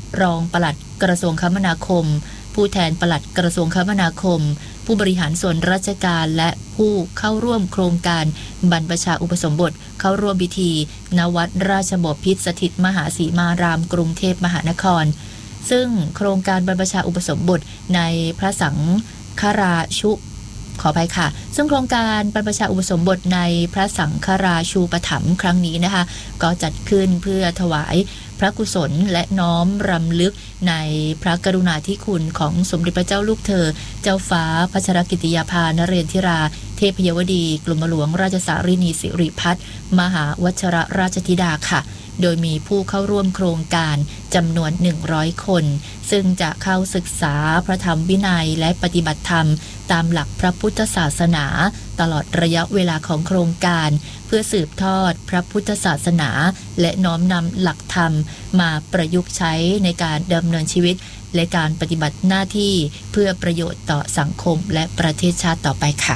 รองปลัดกระทรวงคมนาคมผู้แทนปลัดกระทรวงคมนาคมผู้บริหารส่วนราชการและผู้เข้าร่วมโครงการบรรพชาอุปสมบทเข้าร่วมพิธีณวัดราชบพิตรสถิตมหาสีมารามกรุงเทพมหานครซึ่งโครงการบรรพชาอุปสมบทในพระสังฆราชูขออภัยค่ะซึ่งโครงการบรรพชาอุปสมบทในพระสังฆราชูปถัมภ์ครั้งนี้นะคะก็จัดขึ้นเพื่อถวายพระกุศลและน้อมรำลึกในพระกรุณาธิคุณของสมเด็จพระเจ้าลูกเธอเจ้าฟ้าพัชรกิติยาภานเรนทิราเทพยวดีกรมหลวงราชสารินีสิริพัฒน์มหาวชรราชธิดาค่ะโดยมีผู้เข้าร่วมโครงการจำนวน100คนซึ่งจะเข้าศึกษาพระธรรมวินัยและปฏิบัติธรรมตามหลักพระพุทธศาสนาตลอดระยะเวลาของโครงการเพื่อสืบทอดพระพุทธศาสนาและน้อมนำหลักธรรมมาประยุกต์ใช้ในการดำเนินชีวิตและการปฏิบัติหน้าที่เพื่อประโยชน์ต่อสังคมและประเทศชาติต่อไปค่ะ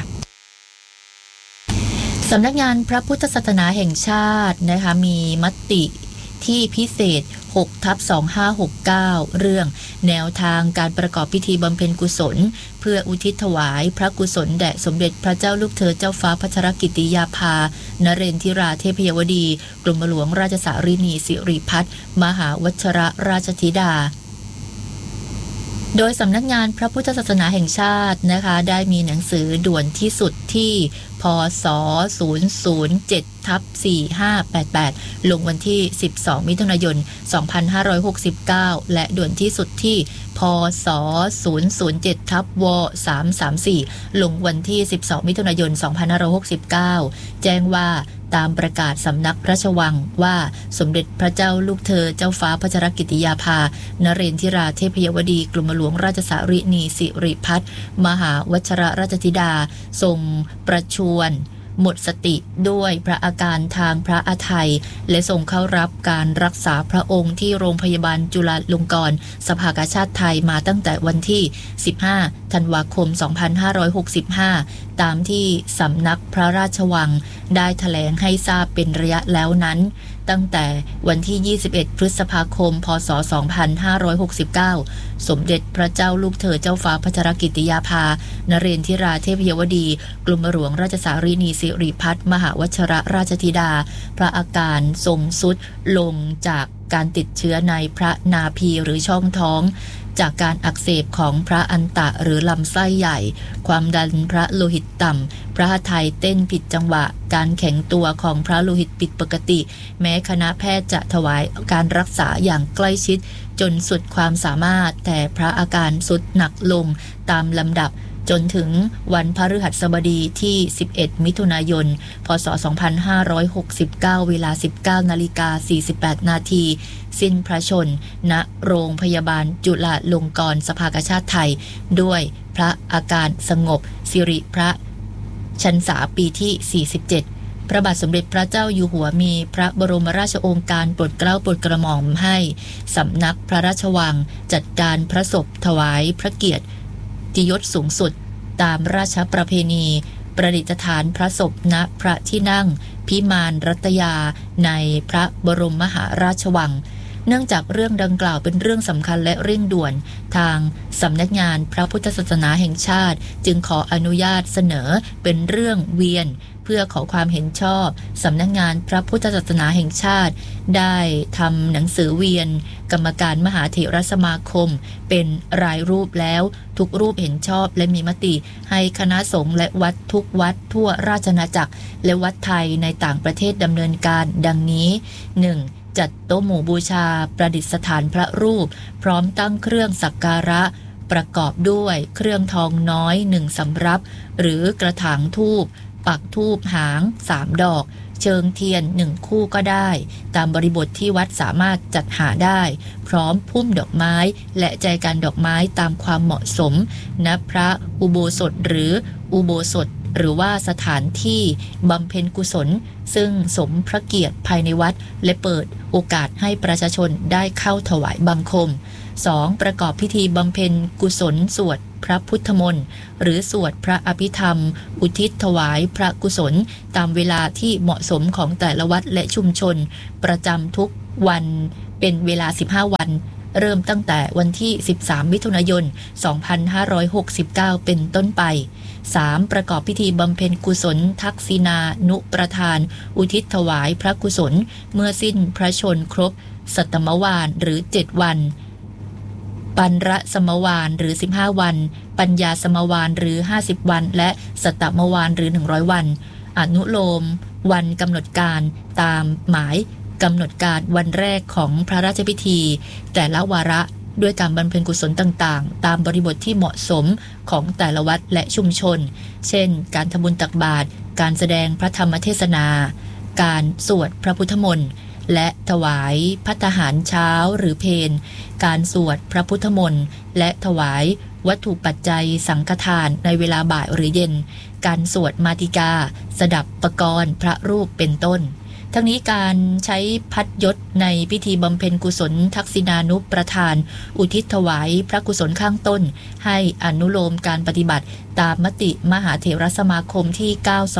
สำนักงานพระพุทธศาสนาแห่งชาตินะคะมีมติที่พิเศษ 6/2569 เรื่องแนวทางการประกอบพิธีบำเพ็ญกุศลเพื่ออุทิศถวายพระกุศลแด่สมเด็จพระเจ้าลูกเธอเจ้าฟ้าพัชรกิติยาภานเรนทิราเทพยวดีกรมหลวงราชสารินีสิริพัฒน์มหาวชรราชธิดาโดยสำนักงานพระพุทธศาสนาแห่งชาตินะคะได้มีหนังสือด่วนที่สุดที่พศ007/4588ลงวันที่12มิถุนายน2569และด่วนที่สุดที่พศ007/ว334ลงวันที่12มิถุนายน2569แจ้งว่าตามประกาศสำนักพระราชวังว่าสมเด็จพระเจ้าลูกเธอเจ้าฟ้าพัชรกิติยาภานเรนทิราเทพยวดีกรมหลวงราชสารินีสิริพัฒน์มหาวชรราชธิดาทรงประชวรหมดสติด้วยพระอาการทางพระอาทัยและทรงเข้ารับการรักษาพระองค์ที่โรงพยาบาลจุฬาลงกรณ์สภากาชาติไทยมาตั้งแต่วันที่15ธันวาคม2565ตามที่สำนักพระราชวังได้แถลงให้ทราบเป็นระยะแล้วนั้นตั้งแต่วันที่21พฤษภาคมพศ2569สมเด็จพระเจ้าลูกเธอเจ้าฟ้าพัชรกิติยาภานเรนทิราเทพยวดีกรมหลวงราชสารินีสิริพัฒน์มหาวชรราชธิดาพระอาการทรงทรุดลงจากการติดเชื้อในพระนาภีหรือช่องท้องจากการอักเสบของพระอันตะหรือลำไส้ใหญ่ความดันพระโลหิตต่ำพระหัตถ์ไทยเต้นผิดจังหวะการแข็งตัวของพระโลหิตผิดปกติแม้คณะแพทย์จะถวายการรักษาอย่างใกล้ชิดจนสุดความสามารถแต่พระอาการทรุดหนักลงตามลำดับจนถึงวันพฤหัสบดีที่11มิถุนายนพศ2569เวลา 19:48 นาทีสิ้นพระชนณโรงพยาบาลจุฬาลงกรณ์สภากาชาติไทยด้วยพระอาการสงบสิริพระชันษาปีที่47พระบาทสมเด็จพระเจ้าอยู่หัวมีพระบรมราชโองการโปรดเกล้าโปรดกระหม่อมให้สำนักพระราชวังจัดการพระศพถวายพระเกียรติยศสูงสุดตามราชประเพณีประดิษฐานพระศพณพระที่นั่งพิมานรัตยาในพระบรมมหาราชวังเนื่องจากเรื่องดังกล่าวเป็นเรื่องสำคัญและเร่งด่วนทางสำนักงานพระพุทธศาสนาแห่งชาติจึงขออนุญาตเสนอเป็นเรื่องเวียนเพื่อขอความเห็นชอบสำนักงานพระพุทธศาสนาแห่งชาติได้ทำหนังสือเวียนกรรมการมหาเถรสมาคมเป็นรายรูปแล้วทุกรูปเห็นชอบและมีมติให้คณะสงฆ์และวัดทุกวัดทั่วราชอาณาจักรและวัดไทยในต่างประเทศดำเนินการดังนี้ 1. จัดโต๊ะหมู่บูชาประดิษฐานพระรูปพร้อมตั้งเครื่องสักการะประกอบด้วยเครื่องทองน้อย1สำรับหรือกระถางธูปปักธูปหาง3ดอกเชิงเทียน1คู่ก็ได้ตามบริบทที่วัดสามารถจัดหาได้พร้อมพุ่มดอกไม้และใจกันดอกไม้ตามความเหมาะสมณพระอุโบสถหรืออุโบสถหรือว่าสถานที่บำเพ็ญกุศลซึ่งสมพระเกียรติภายในวัดและเปิดโอกาสให้ประชาชนได้เข้าถวายบังคม 2. ประกอบพิธีบำเพ็ญกุศลสวดพระพุทธมนต์หรือสวดพระอภิธรรมอุทิศถวายพระกุศลตามเวลาที่เหมาะสมของแต่ละวัดและชุมชนประจำทุกวันเป็นเวลา15วันเริ่มตั้งแต่วันที่ 13 มิถุนายน 2569 เป็นต้นไป 3. ประกอบพิธีบำเพ็ญกุศลทักษิณานุประทานอุทิศถวายพระกุศลเมื่อสิ้นพระชนครบสัตมวาลหรือ7วันปันระสมวาลหรือ15วันปัญญาสมวาลหรือ50วันและสัตตมวาลหรือ100วันอนุโลมวันกำหนดการตามหมายกำหนดการวันแรกของพระราชพิธีแต่ละวาระด้วยการบำเพ็ญกุศลต่างๆตามบริบทที่เหมาะสมของแต่ละวัดและชุมชนเช่นการทำบุญตักบาตรการแสดงพระธรรมเทศนาการสวดพระพุทธมนต์และถวายภัตตาหารเช้าหรือเพลการสวดพระพุทธมนต์และถวายวัตถุปัจจัยสังฆทานในเวลาบ่ายหรือเย็นการสวดมาติกาสดับปกรณ์พระรูปเป็นต้นทั้งนี้การใช้พัดยศในพิธีบำเพ็ญกุศลทักษิณานุประทานอุทิศถวายพระกุศลข้างต้นให้อนุโลมการปฏิบัติตามมติมหาเถรสมาคมที่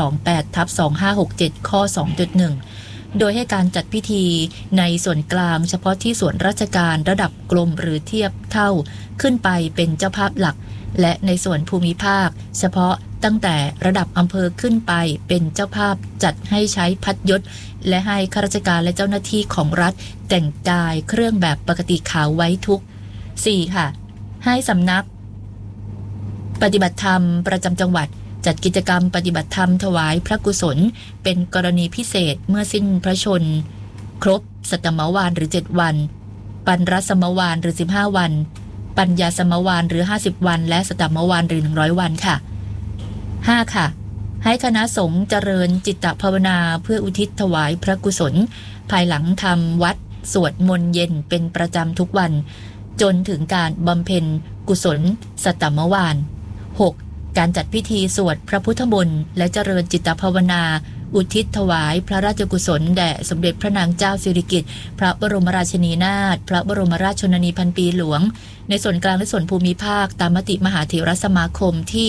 928/2567 ข้อ 2.1 โดยให้การจัดพิธีในส่วนกลางเฉพาะที่ส่วนราชการระดับกรมหรือเทียบเท่าขึ้นไปเป็นเจ้าภาพหลักและในส่วนภูมิภาคเฉพาะตั้งแต่ระดับอำเภอขึ้นไปเป็นเจ้าภาพจัดให้ใช้พัดยศและให้ข้าราชการและเจ้าหน้าที่ของรัฐแต่งกายเครื่องแบบปกติขาวไว้ทุก 4. ค่ะให้สำนักปฏิบัติธรรมประจำจังหวัดจัดกิจกรรมปฏิบัติธรรมถวายพระกุศลเป็นกรณีพิเศษเมื่อสิ้นพระชนครบสัตมวาลหรือ7วันปันรสมวาลหรือ15วันปัญญาสมวาลหรือ50วันและสัตมวาลหรือ100วันค่ะ 5. ค่ะให้คณะสงฆ์เจริญจิตตภาวนาเพื่ออุทิศถวายพระกุศลภายหลังทำวัดสวดมนต์เย็นเป็นประจำทุกวันจนถึงการบำเพ็ญกุศลสัตตมวาล 6. การจัดพิธีสวดพระพุทธมนต์และเจริญจิตตภาวนาอุทิศถวายพระราชกุศลแด่สมเด็จพระนางเจ้าสิริกิติ์พระบรมราชินีนาถพระบรมราชชนนีพันปีหลวงในส่วนกลางและส่วนภูมิภาคตามมติมหาเถรสมาคมที่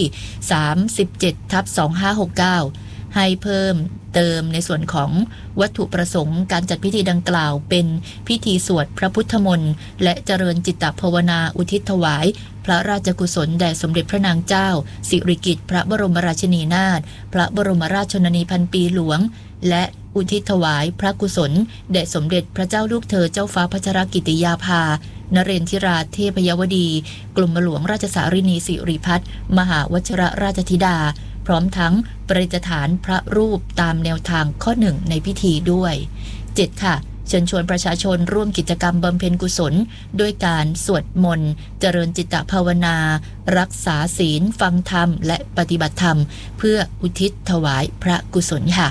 37/2569 ให้เพิ่มเติมในส่วนของวัตถุประสงค์การจัดพิธีดังกล่าวเป็นพิธีสวดพระพุทธมนต์และเจริญจิตตภาวนาอุทิศถวายพระราชกุศลแด่สมเด็จพระนางเจ้าสิริกิติ์พระบรมราชินีนาถพระบรมราชชนนีพันปีหลวงและอุทิศถวายพระกุศลแด่สมเด็จพระเจ้าลูกเธอเจ้าฟ้าพัชรกิติยาภานเรนทิราเทพยวดีกรมหลวงราชสารินีสิริพัฒน์มหาวชิรราชธิดาพร้อมทั้งประดิษฐานพระรูปตามแนวทางข้อ1ในพิธีด้วย 7. ค่ะเชิญชวนประชาชนร่วมกิจกรรมบำเพ็ญกุศลด้วยการสวดมนต์เจริญจิตตภาวนารักษาศีลฟังธรรมและปฏิบัติธรรมเพื่ออุทิศถวายพระกุศลค่ะ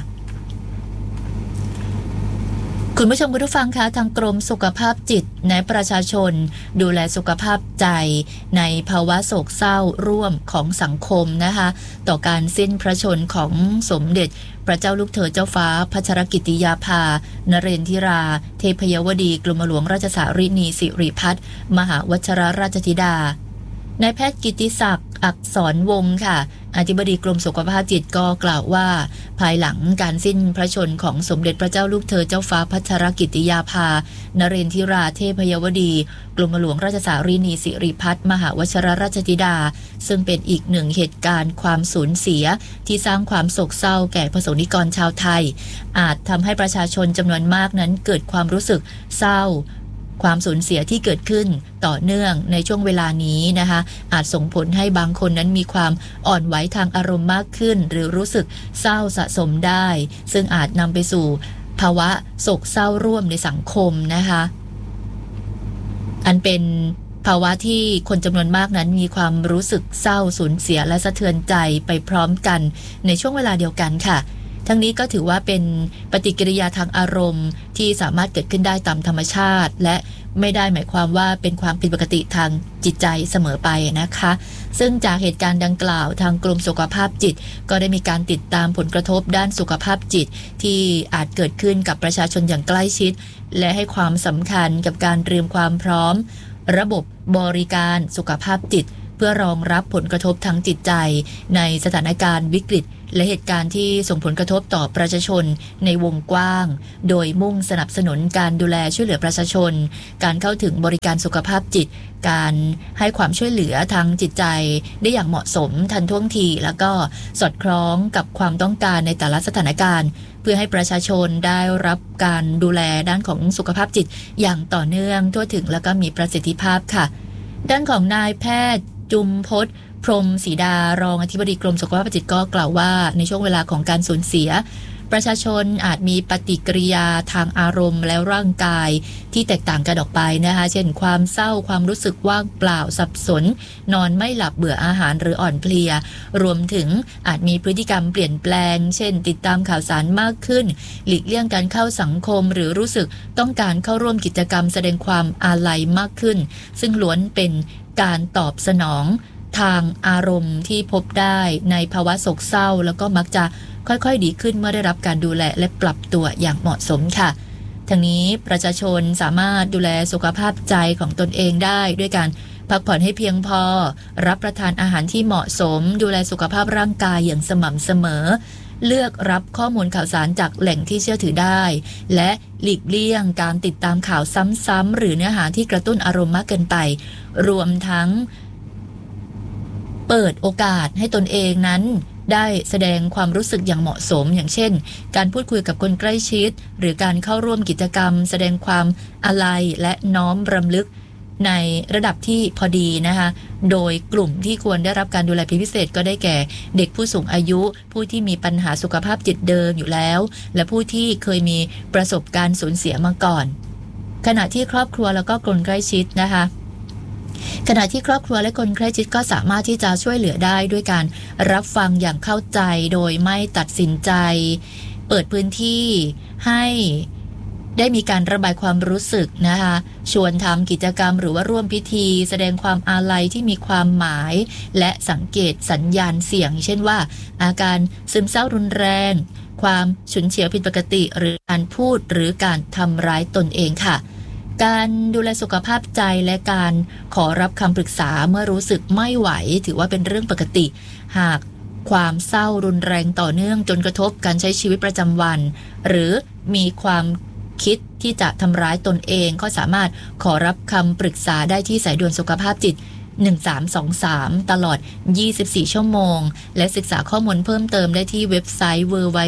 คุณผู้ชมคุณผู้ฟังคะทางกรมสุขภาพจิตและประชาชนดูแลสุขภาพใจในภาวะโศกเศร้าร่วมของสังคมนะคะต่อการสิ้นพระชนของสมเด็จพระเจ้าลูกเธอเจ้าฟ้าพัชรกิติยาภานเรนทิราเทพยวดีกรมหลวงราชสารินีสิริพัฒน์มหาวชิรราชธิดานายแพทย์กิติศักดิ์อักษรวงศ์ค่ะอธิบดีกรมสุขภาพจิตก็กล่าวว่าภายหลังการสิ้นพระชนของสมเด็จพระเจ้าลูกเธอเจ้าฟ้าพัชรกิติยาภานเรนทิราเทพยวดีกรมหลวงราชสารินีสิริพัฒน์มหาวชิรราชธิดาซึ่งเป็นอีกหนึ่งเหตุการณ์ความสูญเสียที่สร้างความโศกเศร้าแก่ประสบนิกรชาวไทยอาจทำให้ประชาชนจำนวนมากนั้นเกิดความรู้สึกเศร้าความสูญเสียที่เกิดขึ้นต่อเนื่องในช่วงเวลานี้นะคะอาจส่งผลให้บางคนนั้นมีความอ่อนไหวทางอารมณ์มากขึ้นหรือรู้สึกเศร้าสะสมได้ซึ่งอาจนำไปสู่ภาวะโศกเศร้าร่วมในสังคมนะคะอันเป็นภาวะที่คนจำนวนมากนั้นมีความรู้สึกเศร้าสูญเสียและสะเทือนใจไปพร้อมกันในช่วงเวลาเดียวกันค่ะทั้งนี้ก็ถือว่าเป็นปฏิกิริยาทางอารมณ์ที่สามารถเกิดขึ้นได้ตามธรรมชาติและไม่ได้หมายความว่าเป็นความผิดปกติทางจิตใจเสมอไปนะคะซึ่งจากเหตุการณ์ดังกล่าวทางกรมสุขภาพจิตก็ได้มีการติดตามผลกระทบด้านสุขภาพจิตที่อาจเกิดขึ้นกับประชาชนอย่างใกล้ชิดและให้ความสำคัญกับการเตรียมความพร้อมระบบบริการสุขภาพจิตเพื่อรองรับผลกระทบทางจิตใจในสถานการณ์วิกฤตและเหตุการณ์ที่ส่งผลกระทบต่อประชาชนในวงกว้างโดยมุ่งสนับสนุนการดูแลช่วยเหลือประชาชนการเข้าถึงบริการสุขภาพจิตการให้ความช่วยเหลือทางจิตใจได้อย่างเหมาะสมทันท่วงทีแล้วก็สอดคล้องกับความต้องการในแต่ละสถานการณ์เพื่อให้ประชาชนได้รับการดูแลด้านของสุขภาพจิตอย่างต่อเนื่องทั่วถึงแล้วก็มีประสิทธิภาพค่ะด้านของนายแพทย์จุมพจน์พรหมศรีดารองอธิบดีกรมสุขภาพจิตก็กล่าวว่าในช่วงเวลาของการสูญเสียประชาชนอาจมีปฏิกิริยาทางอารมณ์และร่างกายที่แตกต่างกันออกไปนะคะเช่นความเศร้าความรู้สึกว่างเปล่าสับสนนอนไม่หลับเบื่ออาหารหรืออ่อนเพลียรวมถึงอาจมีพฤติกรรมเปลี่ยนแปลงเช่นติดตามข่าวสารมากขึ้นหลีกเลี่ยงการเข้าสังคมหรือรู้สึกต้องการเข้าร่วมกิจกรรมแสดงความอาลัยมากขึ้นซึ่งล้วนเป็นการตอบสนองทางอารมณ์ที่พบได้ในภาวะโศกเศร้าแล้วก็มักจะค่อยๆดีขึ้นเมื่อได้รับการดูแลและปรับตัวอย่างเหมาะสมค่ะทั้งนี้ประชาชนสามารถดูแลสุขภาพใจของตนเองได้ด้วยการพักผ่อนให้เพียงพอรับประทานอาหารที่เหมาะสมดูแลสุขภาพร่างกายอย่างสม่ำเสมอเลือกรับข้อมูลข่าวสารจากแหล่งที่เชื่อถือได้และหลีกเลี่ยงการติดตามข่าวซ้ำๆหรือเนื้อหาที่กระตุ้นอารมณ์มากเกินไปรวมทั้งเปิดโอกาสให้ตนเองนั้นได้แสดงความรู้สึกอย่างเหมาะสมอย่างเช่นการพูดคุยกับคนใกล้ชิดหรือการเข้าร่วมกิจกรรมแสดงความอาลัยและน้อมรำลึกในระดับที่พอดีนะคะโดยกลุ่มที่ควรได้รับการดูแลพิเศษก็ได้แก่เด็กผู้สูงอายุผู้ที่มีปัญหาสุขภาพจิตเดิมอยู่แล้วและผู้ที่เคยมีประสบการณ์สูญเสียมาก่อนขณะที่ครอบครัวแล้วก็คนใกล้ชิดนะคะขณะที่ครอบครัวและคนใกล้ชิดก็สามารถที่จะช่วยเหลือได้ด้วยการรับฟังอย่างเข้าใจโดยไม่ตัดสินใจเปิดพื้นที่ให้ได้มีการระบายความรู้สึกนะคะชวนทำกิจกรรมหรือว่าร่วมพิธีแสดงความอาลัยที่มีความหมายและสังเกตสัญญาณเสียงเช่นว่าอาการซึมเศร้ารุนแรงความฉุนเฉียวผิดปกติหรือการพูดหรือการทำร้ายตนเองค่ะการดูแลสุขภาพใจและการขอรับคำปรึกษาเมื่อรู้สึกไม่ไหวถือว่าเป็นเรื่องปกติหากความเศร้ารุนแรงต่อเนื่องจนกระทบการใช้ชีวิตประจำวันหรือมีความคิดที่จะทำร้ายตนเองก็สามารถขอรับคำปรึกษาได้ที่สายด่วนสุขภาพจิต1323ตลอด24ชั่วโมงและศึกษาข้อมูลเพิ่มเติมได้ที่เว็บไซต์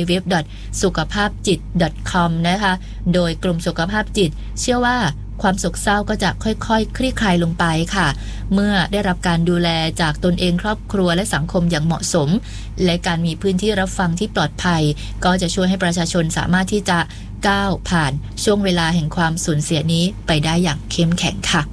www.sukhapapjit.com นะคะโดยกลุ่มสุขภาพจิตเชื่อว่าความโศกเศร้าก็จะค่อยๆคลี่คลายลงไปค่ะเมื่อได้รับการดูแลจากตนเองครอบครัวและสังคมอย่างเหมาะสมและการมีพื้นที่รับฟังที่ปลอดภัยก็จะช่วยให้ประชาชนสามารถที่จะก้าวผ่านช่วงเวลาแห่งความสูญเสียนี้ไปได้อย่างเข้มแข็งค่ะ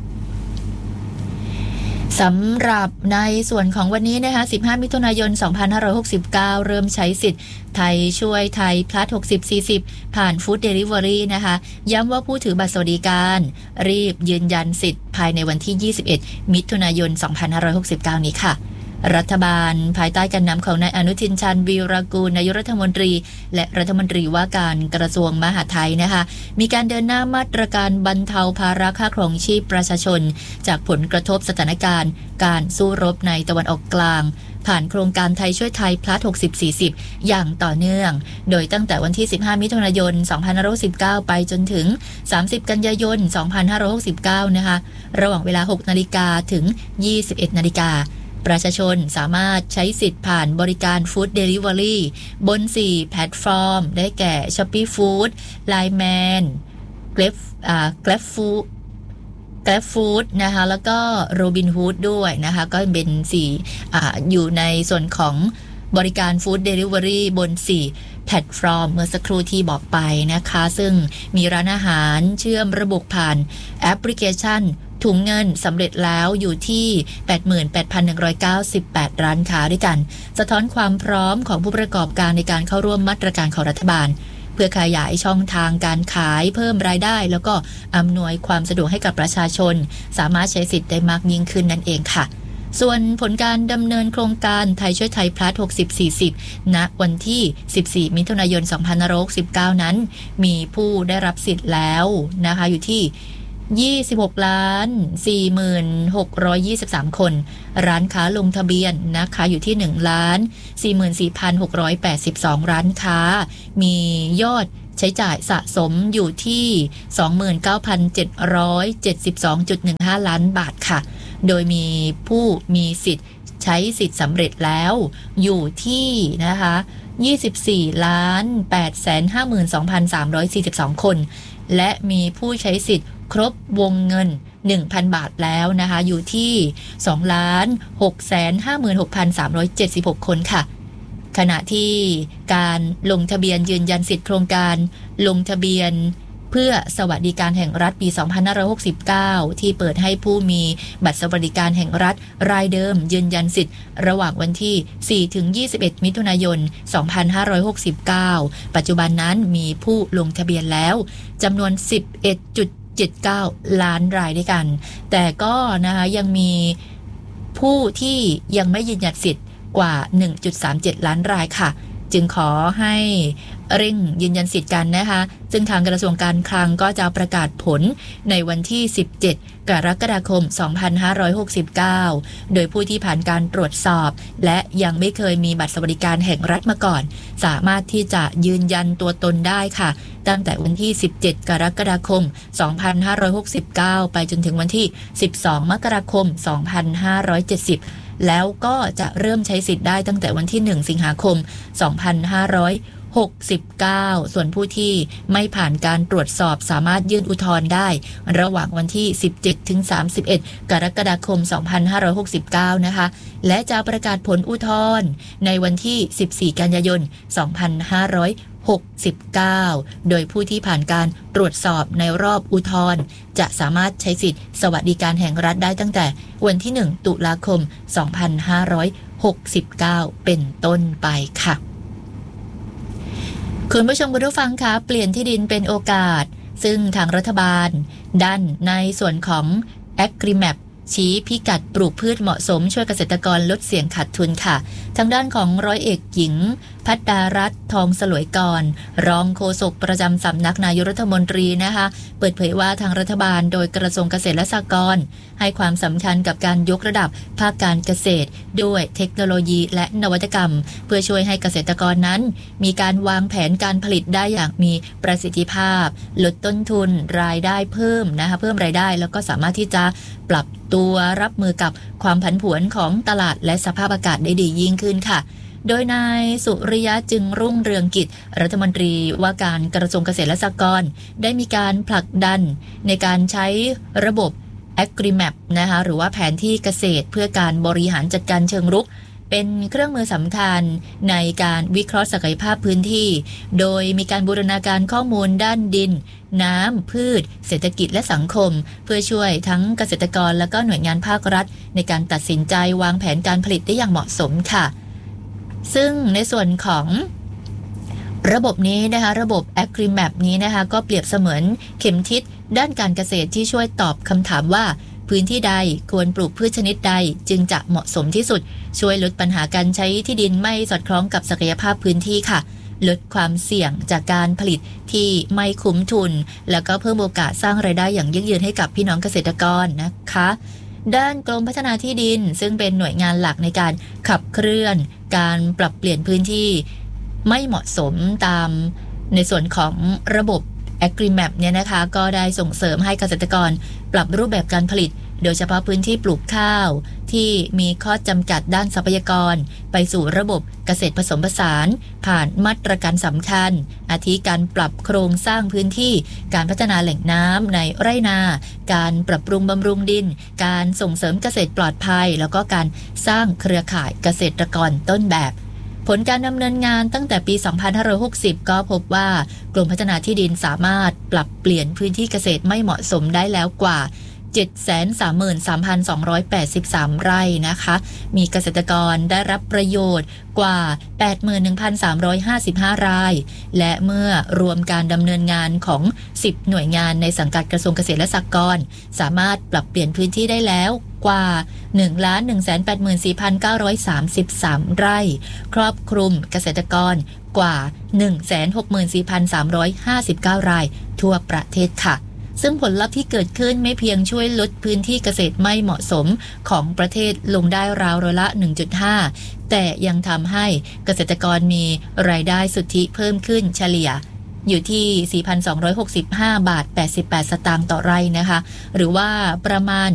สำหรับในส่วนของวันนี้นะคะ15มิถุนายน2569เริ่มใช้สิทธิ์ไทยช่วยไทย plus 60-40ผ่านฟู้ดเดลิเวอรี่นะคะย้ำว่าผู้ถือบัตรสวัสดิการรีบยืนยันสิทธิ์ภายในวันที่21มิถุนายน2569นี้ค่ะรัฐบาลภายใต้การนำของนายอนุทินชาญวีรกูลนายกรัฐมนตรีและรัฐมนตรีว่าการกระทรวงมหาดไทยนะคะมีการเดินหน้ามาตรการบรรเทาภาระค่าครองชีพประชาชนจากผลกระทบสถานการณ์การสู้รบในตะวันออกกลางผ่านโครงการไทยช่วยไทย plus 60-40อย่างต่อเนื่องโดยตั้งแต่วันที่15มิถุนายน2569ไปจนถึง30กันยายน2569นะคะระหว่างเวลา 6:00 นถึง 21:00 นประชาชนสามารถใช้สิทธิ์ผ่านบริการฟู้ดเดลิเวอรี่บน4แพลตฟอร์มได้แก่ Shopee Food Line Man Grab Food นะคะแล้วก็ Robinhood ด้วยนะคะก็เป็นอยู่ในส่วนของบริการฟู้ดเดลิเวอรี่บน4แพลตฟอร์มเมื่อสักครู่ที่บอกไปนะคะซึ่งมีร้านอาหารเชื่อมระบบผ่านแอปพลิเคชันถุงเงินสำเร็จแล้วอยู่ที่ 88,198 ร้านค้าด้วยกันสะท้อนความพร้อมของผู้ประกอบการในการเข้าร่วมมาตรการของรัฐบาลเพื่อขยายช่องทางการขายเพิ่มรายได้แล้วก็อำนวยความสะดวกให้กับประชาชนสามารถใช้สิทธิ์ได้มากยิ่งขึ้นนั่นเองค่ะส่วนผลการดำเนินโครงการไทยช่วยไทย plus 60-40 ณ วันที่14มิถุนายน2569นั้นมีผู้ได้รับสิทธิ์แล้วนะคะอยู่ที่ 26,46,23 คนร้านค้าลงทะเบียนนะคะอยู่ที่ 1,44,682 ร้านค้ามียอดใช้จ่ายสะสมอยู่ที่ 29,772.15 ล้านบาทค่ะโดยมีผู้มีสิทธิ์ใช้สิทธิ์สำเร็จแล้วอยู่ที่นะคะ24,852,342 คนและมีผู้ใช้สิทธิ์ครบวงเงิน 1,000 บาทแล้วนะคะอยู่ที่ 2,656,376 คนค่ะขณะที่การลงทะเบียนยืนยันสิทธิโครงการลงทะเบียนเพื่อสวัสดิการแห่งรัฐปี 2569 ที่เปิดให้ผู้มีบัตรสวัสดิการแห่งรัฐรายเดิมยืนยันสิทธิ์ระหว่างวันที่ 4-21 มิถุนายน 2569 ปัจจุบันนั้นมีผู้ลงทะเบียนแล้วจำนวน 11.79 ล้านรายด้วยกันแต่ก็นะคะยังมีผู้ที่ยังไม่ยืนยันสิทธิ์กว่า 1.37 ล้านรายค่ะจึงขอให้เร่งยืนยันสิทธิ์กันนะคะซึ่งทางกระทรวงการคลังก็จะประกาศผลในวันที่ 17 กรกฎาคม 2569 โดยผู้ที่ผ่านการตรวจสอบและยังไม่เคยมีบัตรสวัสดิการแห่งรัฐมาก่อนสามารถที่จะยืนยันตัวตนได้ค่ะตั้งแต่วันที่ 17 กรกฎาคม 2569 ไปจนถึงวันที่ 12 มกราคม 2570แล้วก็จะเริ่มใช้สิทธิ์ได้ตั้งแต่วันที่ 1 สิงหาคม 2569 ส่วนผู้ที่ไม่ผ่านการตรวจสอบสามารถยื่นอุทธรณ์ได้ระหว่างวันที่ 17 ถึง 31 กรกฎาคม 2569 นะคะและจะประกาศผลอุทธรณ์ในวันที่ 14 กันยายน 2569 โดยผู้ที่ผ่านการตรวจสอบในรอบอุทธรณ์จะสามารถใช้สิทธิสวัสดิการแห่งรัฐได้ตั้งแต่วันที่ 1 ตุลาคม 2569 เป็นต้นไปค่ะคุณผู้ชมคุณผู้ฟังคะเปลี่ยนที่ดินเป็นโอกาสซึ่งทางรัฐบาลดันในส่วนของ AgriMap ชี้พิกัดปลูกพืชเหมาะสมช่วยเกษตรกรลดเสี่ยงขาดทุนค่ะทางด้านของร้อยเอกหญิงภัตตารัตน์ทองสลวยกรรองโฆษกประจำสำนักนายกรัฐมนตรีนะคะเปิดเผยว่าทางรัฐบาลโดยกระทรวงเกษตรและสหกรณ์ให้ความสำคัญกับการยกระดับภาคการเกษตรด้วยเทคโนโลยีและนวัตกรรมเพื่อช่วยให้เกษตรกรนั้นมีการวางแผนการผลิตได้อย่างมีประสิทธิภาพลดต้นทุนรายได้เพิ่มนะคะเพิ่มรายได้แล้วก็สามารถที่จะปรับตัวรับมือกับความผันผวนของตลาดและสภาพอากาศได้ดียิ่งขึ้นค่ะโดยนายสุริยะจึงรุ่งเรืองกิจรัฐมนตรีว่าการกระทรวงเกษตรและสหกรณ์ได้มีการผลักดันในการใช้ระบบ AgriMap นะคะหรือว่าแผนที่เกษตรเพื่อการบริหารจัดการเชิงรุกเป็นเครื่องมือสำคัญในการวิเคราะห์ศักยภาพพื้นที่โดยมีการบูรณาการข้อมูลด้านดินน้ำพืชเศรษฐกิจและสังคมเพื่อช่วยทั้งเกษตรกรและก็หน่วยงานภาครัฐในการตัดสินใจวางแผนการผลิตได้อย่างเหมาะสมค่ะซึ่งในส่วนของระบบนี้นะคะระบบ AgriMap นี้นะคะก็เปรียบเสมือนเข็มทิศด้านการเกษตรที่ช่วยตอบคำถามว่าพื้นที่ใดควรปลูกพืชชนิดใดจึงจะเหมาะสมที่สุดช่วยลดปัญหาการใช้ที่ดินไม่สอดคล้องกับศักยภาพพื้นที่ค่ะลดความเสี่ยงจากการผลิตที่ไม่คุ้มทุนแล้วก็เพิ่มโอกาสสร้างรายได้อย่างยั่งยืนให้กับพี่น้องเกษตรกรนะคะด้านกรมพัฒนาที่ดินซึ่งเป็นหน่วยงานหลักในการขับเคลื่อนการปรับเปลี่ยนพื้นที่ไม่เหมาะสมตามในส่วนของระบบ AgriMap เนี่ยนะคะก็ได้ส่งเสริมให้เกษตรกรปรับรูปแบบการผลิตโดยเฉพาะพื้นที่ปลูกข้าวที่มีข้อจำกัดด้านทรัพยากรไปสู่ระบบเกษตรผสมผสานผ่านมาตรการสำคัญอาทิการปรับโครงสร้างพื้นที่การพัฒนาแหล่งน้ำในไร่นาการปรับปรุงบำรุงดินการส่งเสริมเกษตรปลอดภัยแล้วก็การสร้างเครือข่ายเกษตรกรต้นแบบผลการดำเนินงานตั้งแต่ปี 2560 ก็พบว่ากรมพัฒนาที่ดินสามารถปรับเปลี่ยนพื้นที่เกษตรไม่เหมาะสมได้แล้วกว่า 733,283 ไร่นะคะมีเกษตรกรได้รับประโยชน์กว่า 81,355 รายและเมื่อรวมการดำเนินงานของ10หน่วยงานในสังกัดกระทรวงเกษตรและสหกรณ์สามารถปรับเปลี่ยนพื้นที่ได้แล้วกว่า 1,184,933 ไร่ครอบคลุมเกษตรกรกว่า 164,359 รายทั่วประเทศค่ะซึ่งผลลัพธ์ที่เกิดขึ้นไม่เพียงช่วยลดพื้นที่เกษตรไม่เหมาะสมของประเทศลงได้ราวร้อยละ 1.5 แต่ยังทำให้เกษตรกรมีรายได้สุทธิเพิ่มขึ้นเฉลี่ยอยู่ที่ 4,265 บาท 88 สตางค์ต่อไร่นะคะหรือว่าประมาณ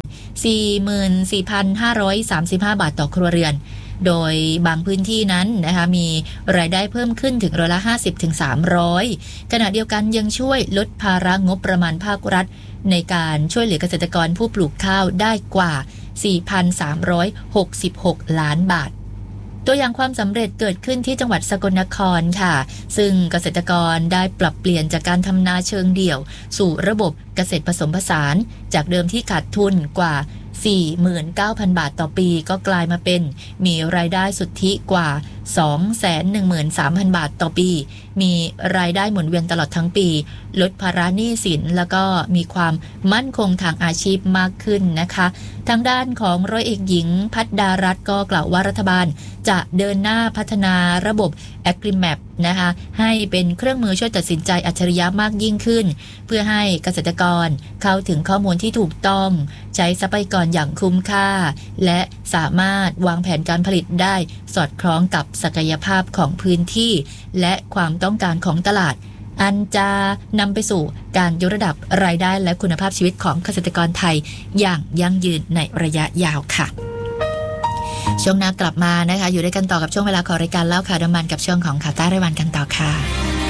44,535 บาทต่อครัวเรือนโดยบางพื้นที่นั้นนะคะมีรายได้เพิ่มขึ้นถึงร้อยละ 50-300 ขณะเดียวกันยังช่วยลดภาระงบประมาณภาครัฐในการช่วยเหลือเกษตรกรผู้ปลูกข้าวได้กว่า 4,366 ล้านบาทตัวอย่างความสำเร็จเกิดขึ้นที่จังหวัดสกลนครค่ะซึ่งเกษตรกรได้ปรับเปลี่ยนจากการทำนาเชิงเดี่ยวสู่ระบบเกษตรผสมผสานจากเดิมที่ขาดทุนกว่า 49,000 บาทต่อปีก็กลายมาเป็นมีรายได้สุทธิกว่า 213,000 บาทต่อปีมีรายได้หมุนเวียนตลอดทั้งปีลดภาระหนี้สินแล้วก็มีความมั่นคงทางอาชีพมากขึ้นนะคะทางด้านของร้อยเอกหญิงพัฒดารัตน์ก็กล่าวว่ารัฐบาลจะเดินหน้าพัฒนาระบบ AgriMap นะคะให้เป็นเครื่องมือช่วยตัดสินใจอัจฉริยะมากยิ่งขึ้นเพื่อให้เกษตรกรเข้าถึงข้อมูลที่ถูกต้องใช้ทรัพยากรอย่างคุ้มค่าและสามารถวางแผนการผลิตได้สอดคล้องกับศักยภาพของพื้นที่และความต้องการของตลาดอันจะนำไปสู่การยกระดับรายได้และคุณภาพชีวิตของเกษตรกรไทยอย่างยั่งยืนในระยะยาวค่ะช่วงหน้ากลับมานะคะอยู่ด้วยกันต่อกับช่วงเวลาของรายการเล่าข่าวน้ำมันกับช่วงของข่าวใต้รายวันกันต่อค่ะ